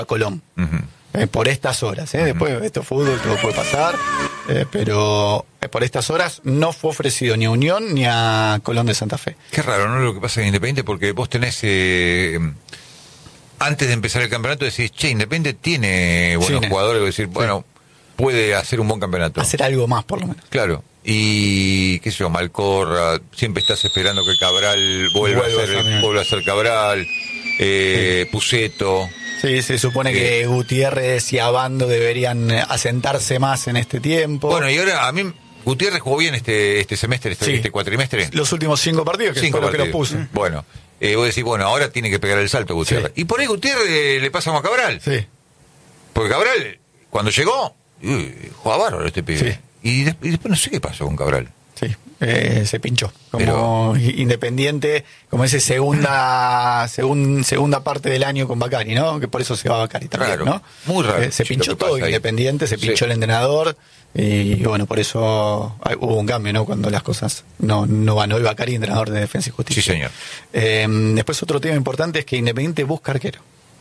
a Colón. Uh-huh. Por estas horas, Uh-huh. Después esto es fútbol, todo puede pasar, pero por estas horas no fue ofrecido ni a Unión ni a Colón de Santa Fe. Qué raro, ¿no? Lo que pasa en Independiente, porque vos tenés, antes de empezar el campeonato decís, che, Independiente tiene buenos jugadores, decir, bueno, puede hacer un buen campeonato. Hacer algo más, por lo menos. Claro. Y, qué sé yo, Malcorra, siempre estás esperando que Cabral vuelva a ser Cabral, Puceto. Sí, se supone que Gutiérrez y Abando deberían asentarse más en este tiempo. Bueno, y ahora a mí Gutiérrez jugó bien este semestre, este cuatrimestre. Los últimos 5 partidos, que fue lo que lo puso. Bueno, vos decís, bueno, ahora tiene que pegar el salto Gutiérrez. Sí. Y por ahí Gutiérrez le pasa a Cabral. Sí. Porque Cabral, cuando llegó, jugaba bárbaro este pibe. Sí. Y después no sé qué pasó con Cabral. Sí, se pinchó. Como Independiente, como ese segunda parte del año con Bacari, ¿no? Que por eso se va Bacari también, raro, ¿no? Muy raro. Se pinchó todo Independiente, se pinchó el entrenador. Y bueno, por eso hubo un cambio, ¿no? Cuando las cosas no van. Hoy Bacari, entrenador de Defensa y Justicia. Sí, señor. Después otro tema importante es que Independiente busca arquero.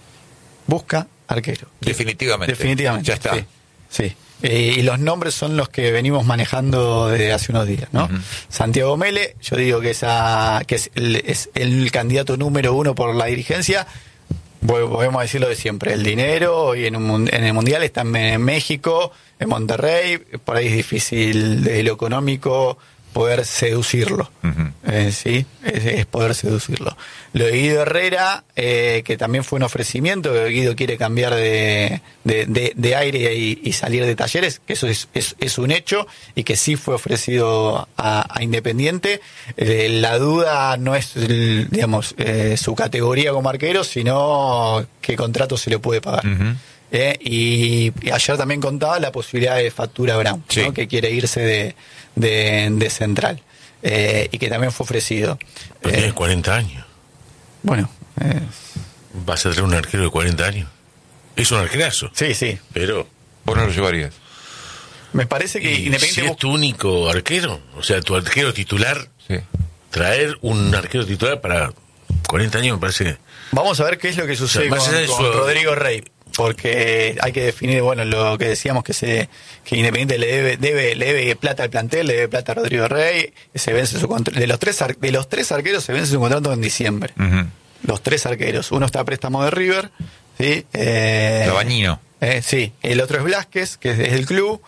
Definitivamente. Ya está. Sí. Y los nombres son los que venimos manejando desde hace unos días, ¿no? Uh-huh. Santiago Mele, yo digo que es el candidato número 1 por la dirigencia. Podemos decirlo de siempre, el dinero, y en el Mundial está en México, en Monterrey, por ahí es difícil desde lo económico poder seducirlo. Uh-huh. Sí, es poder seducirlo. Lo de Guido Herrera, que también fue un ofrecimiento, que Guido quiere cambiar de aire y salir de Talleres, que eso es un hecho, y que sí fue ofrecido a Independiente. La duda no es, su categoría como arquero, sino qué contrato se le puede pagar. Uh-huh. Y ayer también contaba la posibilidad de Factura Brown, sí, ¿no? Que quiere irse de central, y que también fue ofrecido. Pero tiene 40 años. Bueno, ¿vas a traer un arquero de 40 años? Es un arquerazo. Sí. Pero vos no lo llevarías. Me parece que Independiente, si es tu único arquero, o sea, tu arquero titular, sí, traer un arquero titular para 40 años me parece. Vamos a ver qué es lo que sucede con Rodrigo Rey, porque hay que definir, bueno, lo que decíamos que Independiente le debe plata al plantel, le debe plata a Rodrigo Rey, se vence su contrato. De los tres arqueros se vence su contrato en diciembre. Uh-huh. Los 3 arqueros, uno está a préstamo de River, ¿sí? Labañino. Sí, el otro es Blasquez, que es del club,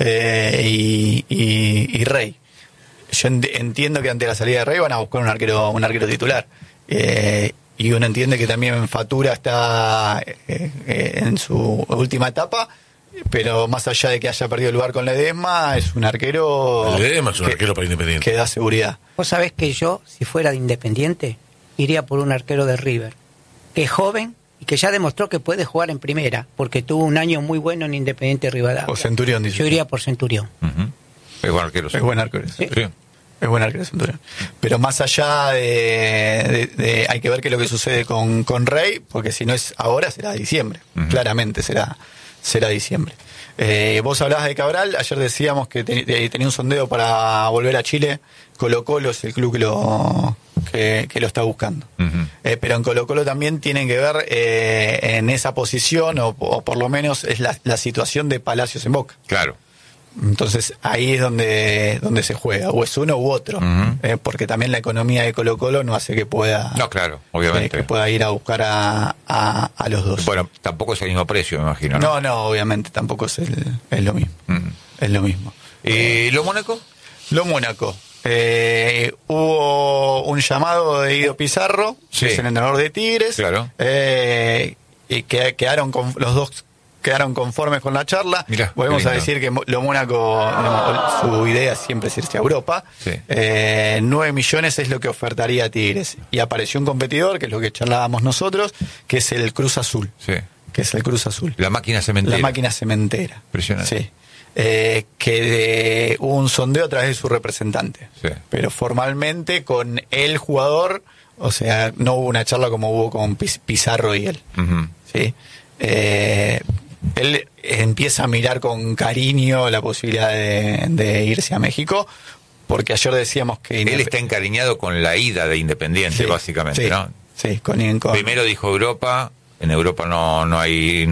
y Rey. Yo entiendo que ante la salida de Rey van a buscar un arquero titular. Y uno entiende que también Factura está en su última etapa, pero más allá de que haya perdido el lugar con Ledesma, es un arquero. Ledesma es un arquero para Independiente, que da seguridad. Vos sabés que yo, si fuera de Independiente, iría por un arquero de River, que es joven y que ya demostró que puede jugar en primera, porque tuvo un año muy bueno en Independiente Rivadavia. O Centurión, dice. Yo iría por Centurión. Uh-huh. Es buen arquero. Es buen arquero. Sí. Sí. Es buen arquero Centurión. Pero más allá de hay que ver qué es lo que sucede con Rey, porque si no es ahora, será diciembre. Uh-huh. Claramente será diciembre. Vos hablabas de Cabral, ayer decíamos que tenía un sondeo para volver a Chile. Colo-Colo es el club que lo está buscando. Uh-huh. Pero en Colo-Colo también tienen que ver en esa posición, o por lo menos es la situación de Palacios en Boca. Claro. Entonces ahí es donde se juega, o es uno u otro. Uh-huh. Porque también la economía de Colo-Colo no hace que pueda, No, claro, obviamente. que pueda ir a buscar a los dos. Bueno, tampoco es el mismo precio, me imagino, No, obviamente tampoco es lo mismo. Uh-huh. Es lo mismo. ¿Lo Mónaco? Lo Mónaco. Hubo un llamado de Guido Pizarro, sí, que es el entrenador de Tigres. Claro. Y que los dos quedaron conformes con la charla. Mirá, volvemos a decir que lo Mónaco, su idea siempre es irse a Europa. Sí. 9 millones es lo que ofertaría Tigres. Y apareció un competidor, que es lo que charlábamos nosotros, que es el Cruz Azul. Sí. Que es el Cruz Azul. La máquina cementera. La máquina cementera. Impresionante. Sí. Que hubo un sondeo a través de su representante. Sí. Pero formalmente con el jugador, o sea, no hubo una charla como hubo con Pizarro y él. Uh-huh. ¿Sí? Él empieza a mirar con cariño la posibilidad de irse a México, porque ayer decíamos que él está encariñado con la ida de Independiente, sí, básicamente, sí, ¿no? Sí, con Primero dijo Europa, En Europa no hay